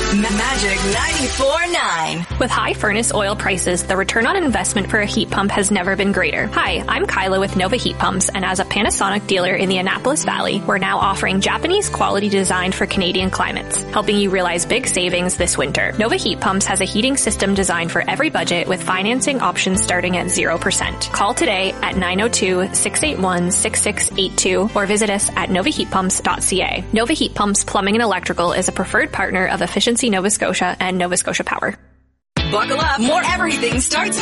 Magic 94.9. With high furnace oil prices, the return on investment for a heat pump has never been greater. Hi, I'm Kyla with Nova Heat Pumps, and as a Panasonic dealer in the Annapolis Valley, we're now offering Japanese quality designed for Canadian climates, helping you realize big savings this winter. Nova Heat Pumps has a heating system designed for every budget with financing options starting at 0%. Call today at 902-681-6682 or visit us at novaheatpumps.ca. Nova Heat Pumps Plumbing and Electrical is a preferred partner of Efficiency Nova Scotia and Nova Scotia Power. Buckle up. More everything starts